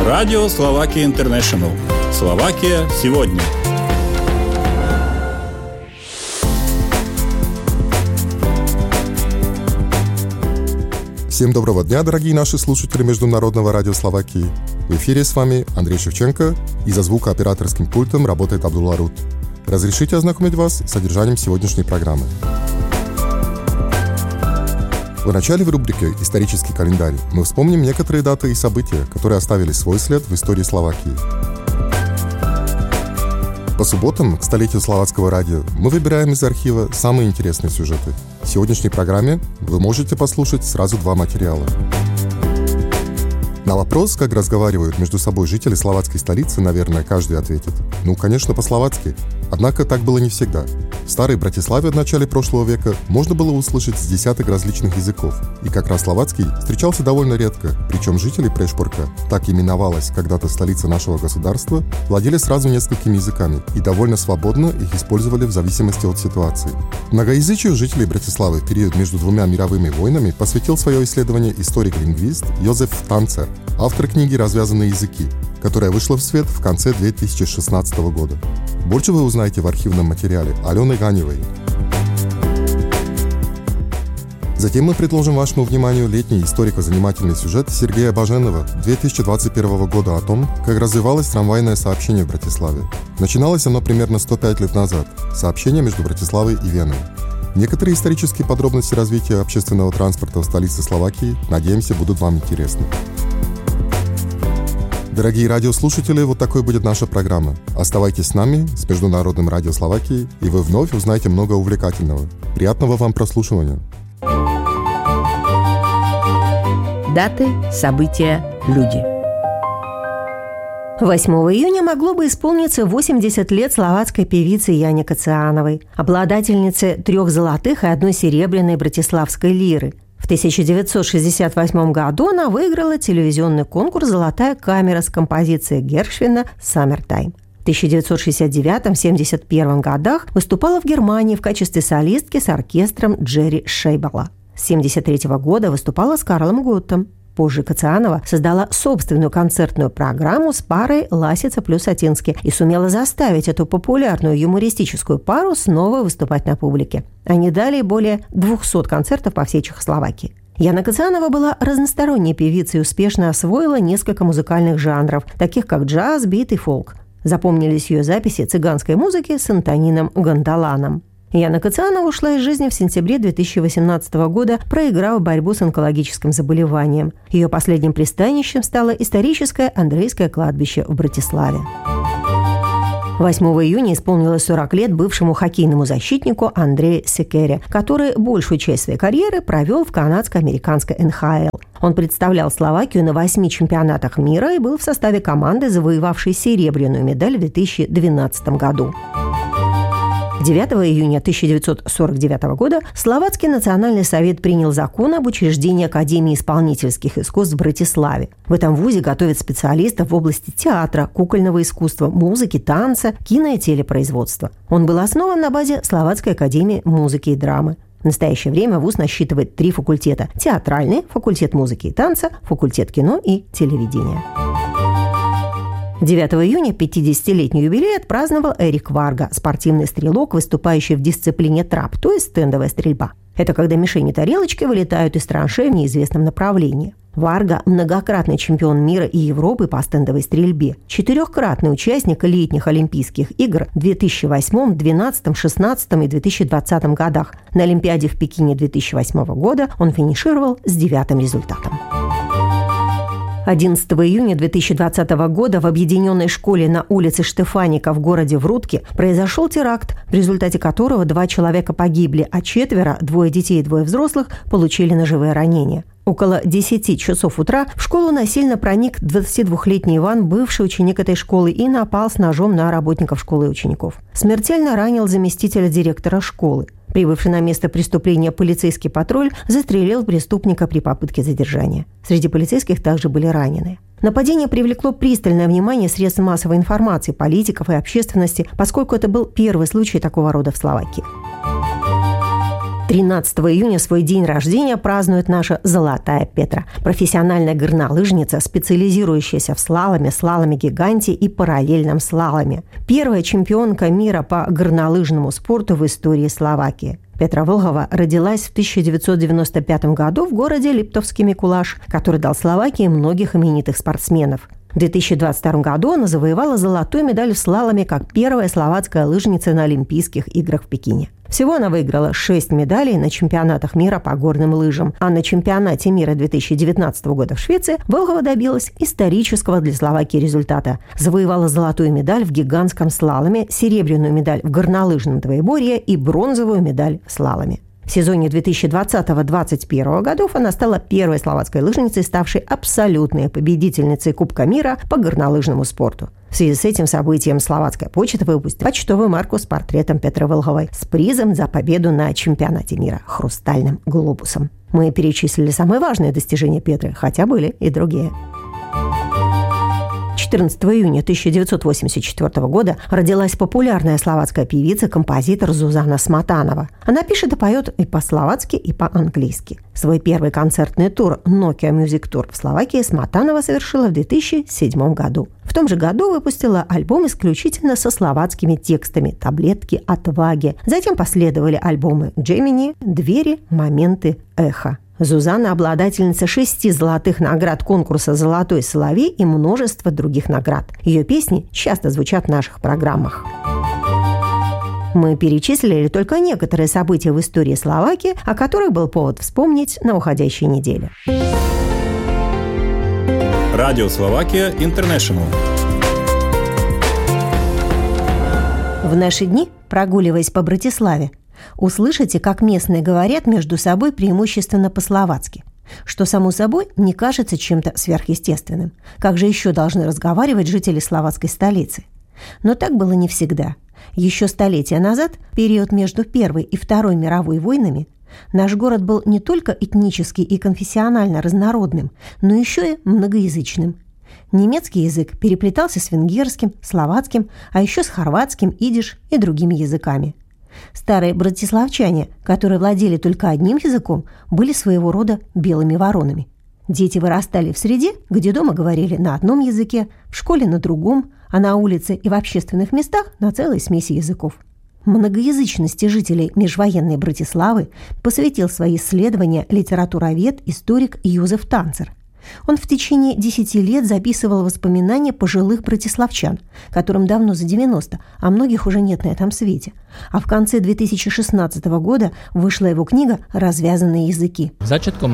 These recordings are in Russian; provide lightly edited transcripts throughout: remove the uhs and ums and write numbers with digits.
Радио Словакия Интернешнл. Словакия сегодня. Всем доброго дня, дорогие наши слушатели Международного радио Словакии. В эфире с вами Андрей Шевченко, и за звукооператорским пультом работает Абдулла Рут. Разрешите ознакомить вас с содержанием сегодняшней программы. В начале в рубрике «Исторический календарь» мы вспомним некоторые даты и события, которые оставили свой след в истории Словакии. По субботам, к столетию словацкого радио, мы выбираем из архива самые интересные сюжеты. В сегодняшней программе вы можете послушать сразу два материала. На вопрос, как разговаривают между собой жители словацкой столицы, наверное, каждый ответит: конечно, по-словацки. Однако так было не всегда. В старой Братиславе в начале прошлого века можно было услышать с десяток различных языков, и как раз словацкий встречался довольно редко, причем жители Прешпорка, так именовалась когда-то столица нашего государства, владели сразу несколькими языками и довольно свободно их использовали в зависимости от ситуации. Многоязычию жителей Братиславы в период между двумя мировыми войнами посвятил свое исследование историк-лингвист Йозеф Танцер, автор книги «Развязанные языки», которая вышла в свет в конце 2016 года. Больше вы узнаете в архивном материале Алены Ганевой. Затем мы предложим вашему вниманию летний историко-занимательный сюжет Сергея Баженова 2021 года о том, как развивалось трамвайное сообщение в Братиславе. Начиналось оно примерно 105 лет назад, сообщение между Братиславой и Веной. Некоторые исторические подробности развития общественного транспорта в столице Словакии, надеемся, будут вам интересны. Дорогие радиослушатели, вот такой будет наша программа. Оставайтесь с нами, с Международным радио Словакии, и вы вновь узнаете много увлекательного. Приятного вам прослушивания. Даты, события, люди. 8 июня могло бы исполниться 80 лет словацкой певице Яне Кациановой, обладательнице 3 золотых и 1 серебряной братиславской лиры. В 1968 году она выиграла телевизионный конкурс «Золотая камера» с композицией Гершвина «Саммертайм». В 1969-71 годах выступала в Германии в качестве солистки с оркестром Джерри Шейбела. С 1973 года выступала с Карлом Готтом. Позже Кацианова создала собственную концертную программу с парой Ласица плюс Атински и сумела заставить эту популярную юмористическую пару снова выступать на публике. Они дали более 200 концертов по всей Чехословакии. Яна Кацианова была разносторонней певицей и успешно освоила несколько музыкальных жанров, таких как джаз, бит и фолк. Запомнились ее записи цыганской музыки с Антонином Гондоланом. Яна Кацианова ушла из жизни в сентябре 2018 года, проиграв борьбу с онкологическим заболеванием. Ее последним пристанищем стало историческое Андрейское кладбище в Братиславе. 8 июня исполнилось 40 лет бывшему хоккейному защитнику Андрею Секере, который большую часть своей карьеры провел в канадско-американской НХЛ. Он представлял Словакию на 8 чемпионатах мира и был в составе команды, завоевавшей серебряную медаль в 2012 году. 9 июня 1949 года Словацкий национальный совет принял закон об учреждении Академии исполнительских искусств в Братиславе. В этом вузе готовят специалистов в области театра, кукольного искусства, музыки, танца, кино и телепроизводства. Он был основан на базе Словацкой академии музыки и драмы. В настоящее время вуз насчитывает 3 факультета: театральный, факультет музыки и танца, факультет кино и телевидения. 9 июня 50-летний юбилей отпраздновал Эрик Варга, спортивный стрелок, выступающий в дисциплине трап, то есть стендовая стрельба. Это когда мишени тарелочки вылетают из траншеи в неизвестном направлении. Варга – многократный чемпион мира и Европы по стендовой стрельбе, 4-кратный участник летних Олимпийских игр в 2008, 2012, 2016 и 2020 годах. На Олимпиаде в Пекине 2008 года он финишировал с 9-м результатом. 11 июня 2020 года в объединенной школе на улице Штефаника в городе Врутки произошел теракт, в результате которого 2 человека погибли, а 4, 2 детей и 2 взрослых, получили ножевые ранения. Около 10 часов утра в школу насильно проник 22-летний Иван, бывший ученик этой школы, и напал с ножом на работников школы и учеников. Смертельно ранил заместителя директора школы. Прибывший на место преступления полицейский патруль застрелил преступника при попытке задержания. Среди полицейских также были ранены. Нападение привлекло пристальное внимание средств массовой информации, политиков и общественности, поскольку это был первый случай такого рода в Словакии. 13 июня свой день рождения празднует наша Золотая Петра, профессиональная горнолыжница, специализирующаяся в слаломе-гиганте и параллельном слаломе. Первая чемпионка мира по горнолыжному спорту в истории Словакии. Петра Вългова родилась в 1995 году в городе Липтовский Микулаш, который дал Словакии многих именитых спортсменов. В 2022 году она завоевала золотую медаль в слаломе как первая словацкая лыжница на Олимпийских играх в Пекине. Всего она выиграла 6 медалей на чемпионатах мира по горным лыжам, а на чемпионате мира 2019 года в Швеции Вългова добилась исторического для Словакии результата. Завоевала золотую медаль в гигантском слаломе, серебряную медаль в горнолыжном двоеборье и бронзовую медаль в слаломе. В сезоне 2020-2021 годов она стала первой словацкой лыжницей, ставшей абсолютной победительницей Кубка мира по горнолыжному спорту. В связи с этим событием словацкая почта выпустила почтовую марку с портретом Петры Вълговой с призом за победу на чемпионате мира – хрустальным глобусом. Мы перечислили самые важные достижения Петры, хотя были и другие. 14 июня 1984 года родилась популярная словацкая певица-композитор Зузана Сматанова. Она пишет и поет и по-словацки, и по-английски. Свой первый концертный тур «Nokia Music Tour» в Словакии Сматанова совершила в 2007 году. В том же году выпустила альбом исключительно со словацкими текстами «Таблетки отваги». Затем последовали альбомы «Джемини», «Двери», «Моменты», «Эхо». Зузана – обладательница 6 золотых наград конкурса «Золотой соловей» и множества других наград. Ее песни часто звучат в наших программах. Мы перечислили только некоторые события в истории Словакии, о которых был повод вспомнить на уходящей неделе. Радио Словакия Интернешнл. В наши дни, прогуливаясь по Братиславе, услышите, как местные говорят между собой преимущественно по-словацки, что, само собой, не кажется чем-то сверхъестественным. Как же еще должны разговаривать жители словацкой столицы? Но так было не всегда. Еще столетия назад, период между Первой и Второй мировой войнами, наш город был не только этнически и конфессионально разнородным, но еще и многоязычным. Немецкий язык переплетался с венгерским, словацким, а еще с хорватским, идиш и другими языками. Старые братиславчане, которые владели только одним языком, были своего рода белыми воронами. Дети вырастали в среде, где дома говорили на одном языке, в школе на другом, а на улице и в общественных местах на целой смеси языков. Многоязычности жителей межвоенной Братиславы посвятил свои исследования литературовед, историк Юзеф Танцер. Он в течение 10 лет записывал воспоминания пожилых братиславчан, которым давно за 90, а многих уже нет на этом свете. А в конце 2016 года вышла его книга «Развязанные языки». В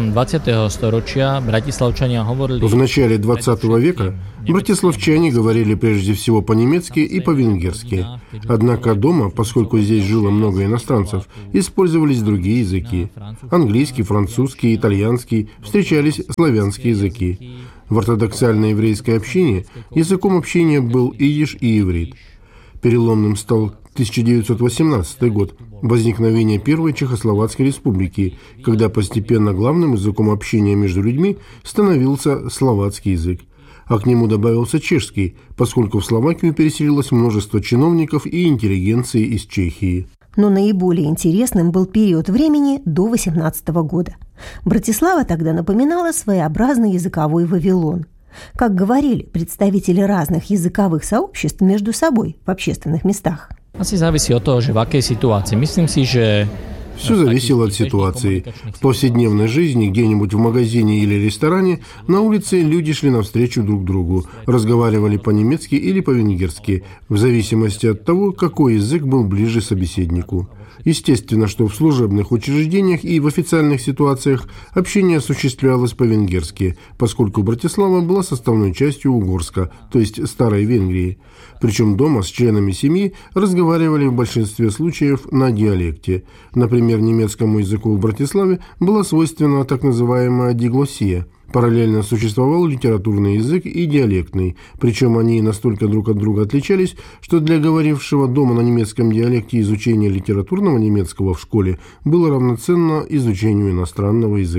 начале 20 века братиславчане говорили прежде всего по-немецки и по-венгерски. Однако дома, поскольку здесь жило много иностранцев, использовались другие языки. Английский, французский, итальянский, встречались славянские языки. В ортодоксальной еврейской общине языком общения был идиш и иврит. Переломным стал 1918 год, возникновение Первой Чехословацкой республики, когда постепенно главным языком общения между людьми становился словацкий язык. А к нему добавился чешский, поскольку в Словакию переселилось множество чиновников и интеллигенции из Чехии. Но наиболее интересным был период времени до 18 года. Братислава тогда напоминала своеобразный языковой Вавилон. Как говорили представители разных языковых сообществ между собой в общественных местах. Asi závisí od toho, že v akej situácii. Myslím si, že Все зависело от ситуации. В повседневной жизни, где-нибудь в магазине или ресторане, на улице люди шли навстречу друг другу, разговаривали по-немецки или по-венгерски, в зависимости от того, какой язык был ближе собеседнику. Естественно, что в служебных учреждениях и в официальных ситуациях общение осуществлялось по-венгерски, поскольку Братислава была составной частью Угорска, то есть Старой Венгрии. Причем дома с членами семьи разговаривали в большинстве случаев на диалекте. Например, немецкому языку в Братиславе была свойственна так называемая диглоссия. Параллельно существовал литературный язык и диалектный, причем они настолько друг от друга отличались, что для говорившего дома на немецком диалекте изучение литературного немецкого в школе было равноценно изучению иностранного языка.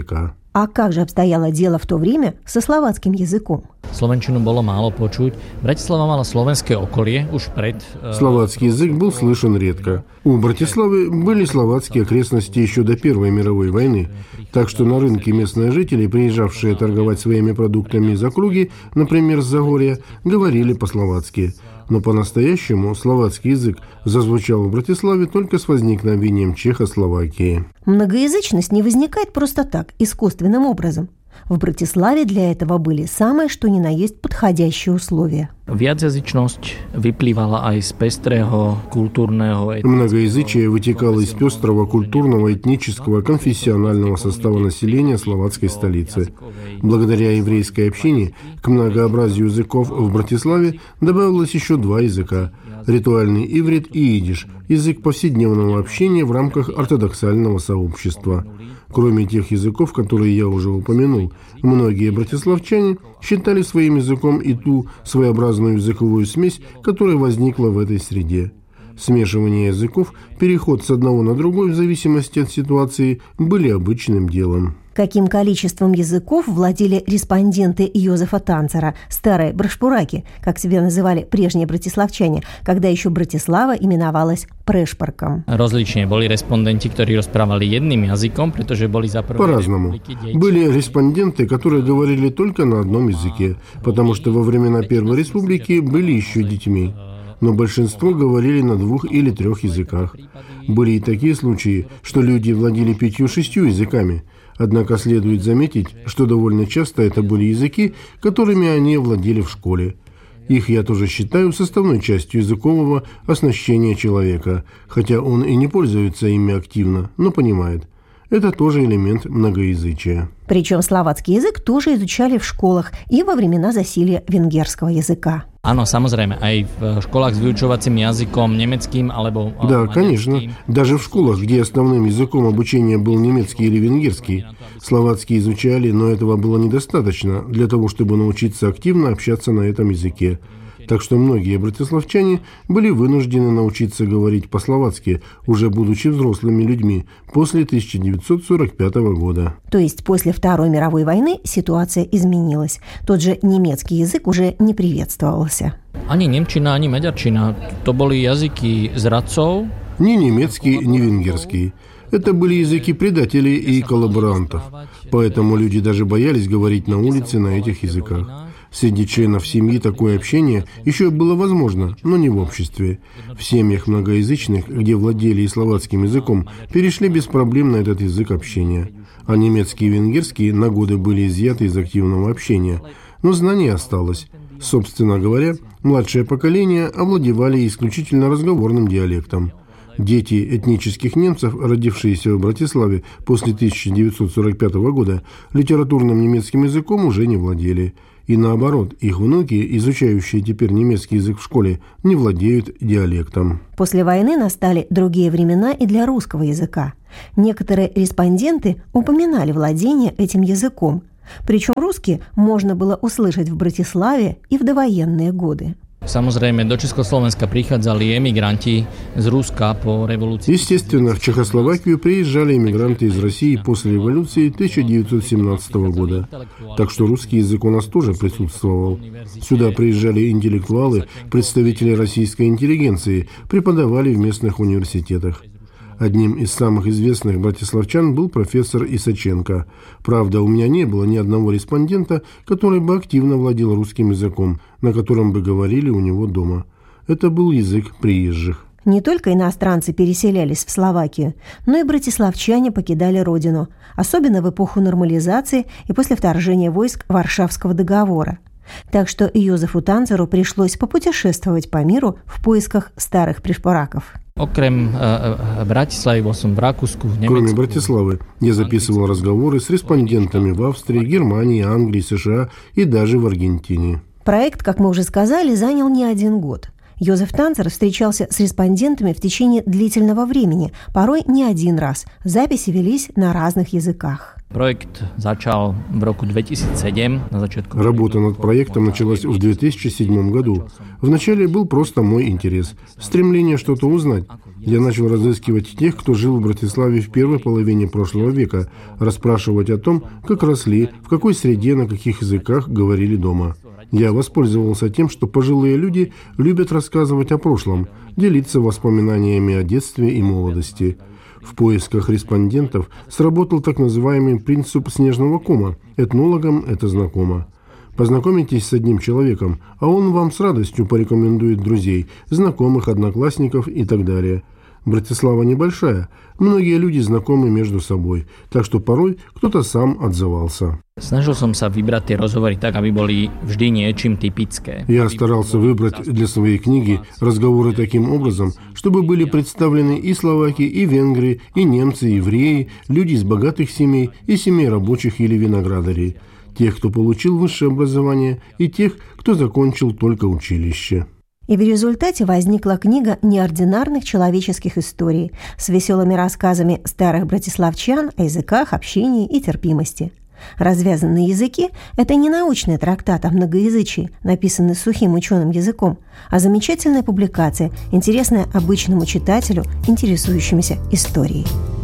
А как же обстояло дело в то время со словацким языком? Slovenčinu bolo málo počuť. Bratislava mala slovenské okolie už pred... Словацкий язык был слышен редко. У Братиславы были словацкие окрестности еще до Первой мировой войны, так что на рынке местные жители, приезжавшие торговать своими продуктами из округи, например, с Загорья, говорили по-словацки. Но по-настоящему словацкий язык зазвучал в Братиславе только с возникновением Чехословакии. Многоязычность не возникает просто так, искусственным образом. В Братиславе для этого были самые что ни на есть подходящие условия. Viacjazyčnosť vyplývala aj z pestrého kultúrneho... Многоязычие вытекало из пестрого культурного, этнического, конфессионального состава населения словацкой столицы. Благодаря еврейской общине к многообразию языков в Братиславе добавилось еще два языка – ритуальный иврит и идиш – язык повседневного общения в рамках ортодоксального сообщества. Кроме тех языков, которые я уже упомянул, многие братиславчане считали своим языком и ту своеобразную языковую смесь, которая возникла в этой среде. Смешивание языков, переход с одного на другой в зависимости от ситуации были обычным делом. Каким количеством языков владели респонденты Йозефа Танцера, старые брашпураки, как себя называли прежние братиславчане, когда еще Братислава именовалась Прешпарком? Rozlične boli respondenti, ktorí rozprávali jedným jazykom, pretože boli za prvé... По-разному. Были респонденты, которые говорили только на одном языке, потому что во времена Первой Республики были еще детьми. Но большинство говорили на 2 или 3 языках. Были и такие случаи, что люди владели 5-6 языками. Однако следует заметить, что довольно часто это были языки, которыми они владели в школе. Их я тоже считаю составной частью языкового оснащения человека, хотя он и не пользуется ими активно, но понимает. Это тоже элемент многоязычия. Причем словацкий язык тоже изучали в школах и во времена засилья венгерского языка. Áno, samozrejme, aj v školách s vyučovacím jazykom nemeckým alebo... Да, конечно. Даже в школах, где основным языком обучения был немецкий или венгерский, словацкий изучали, но этого было недостаточно для того, чтобы научиться активно общаться на этом языке. Так что многие братиславчане были вынуждены научиться говорить по-словацки, уже будучи взрослыми людьми, после 1945 года. То есть после Второй мировой войны ситуация изменилась. Тот же немецкий язык уже не приветствовался. Ani nemčina, ani maďarčina. To boli jazyky zradcov. Ни немецкий, ни венгерский. Это были языки предателей и коллаборантов. Поэтому люди даже боялись говорить на улице на этих языках. Среди членов семьи такое общение еще было возможно, но не в обществе. В семьях многоязычных, где владели и словацким языком, перешли без проблем на этот язык общения. А немецкий и венгерский на годы были изъяты из активного общения. Но знание осталось. Собственно говоря, младшее поколение овладевали исключительно разговорным диалектом. Дети этнических немцев, родившиеся в Братиславе после 1945 года, литературным немецким языком уже не владели. И наоборот, их внуки, изучающие теперь немецкий язык в школе, не владеют диалектом. После войны настали другие времена и для русского языка. Некоторые респонденты упоминали владение этим языком. Причем русский можно было услышать в Братиславе и в довоенные годы. Samozrejme, do Československa prichádzali emigranti z Ruska po revolúcii. Естественно, в Чехословакию приезжали эмигранты из России после революции 1917 года. Так что русский язык у нас тоже присутствовал. Сюда приезжали интеллектуалы, представители российской интеллигенции, преподавали в местных университетах. Одним из самых известных братиславчан был профессор Исаченко. Правда, у меня не было ни одного респондента, который бы активно владел русским языком, на котором бы говорили у него дома. Это был язык приезжих. Не только иностранцы переселялись в Словакию, но и братиславчане покидали родину, особенно в эпоху нормализации и после вторжения войск Варшавского договора. Так что Йозефу Танцеру пришлось попутешествовать по миру в поисках старых пришпораков. Кроме Братиславы, я записывал разговоры с респондентами в Австрии, Германии, Англии, США и даже в Аргентине. Проект, как мы уже сказали, занял не 1 год. Йозеф Танцер встречался с респондентами в течение длительного времени, порой не один раз. Записи велись на разных языках. Проект начал в року 2007, на зачатку. Работа над проектом началась в 2007 году. Вначале был просто мой интерес, стремление что-то узнать. Я начал разыскивать тех, кто жил в Братиславе в первой половине прошлого века, расспрашивать о том, как росли, в какой среде, на каких языках говорили дома. Я воспользовался тем, что пожилые люди любят рассказывать о прошлом, делиться воспоминаниями о детстве и молодости. В поисках респондентов сработал так называемый принцип снежного кома. Этнологам это знакомо. Познакомитесь с одним человеком, а он вам с радостью порекомендует друзей, знакомых, одноклассников и так далее. Братислава небольшая, многие люди знакомы между собой, так что порой кто-то сам отзывался. Snažil som sa vybrať tie rozhovory tak, aby boli vždy niečím typické. Я старался выбрать для своей книги разговоры таким образом, чтобы были представлены и словаки, и венгры, и немцы, и евреи, люди из богатых семей и семей рабочих или виноградарей, тех, кто получил высшее образование, и тех, кто закончил только училище. И в результате возникла книга неординарных человеческих историй с веселыми рассказами старых братиславчан о языках, общении и терпимости. «Развязанные языки» – это не научный трактат о многоязычии, написанный сухим ученым языком, а замечательная публикация, интересная обычному читателю, интересующемуся историей.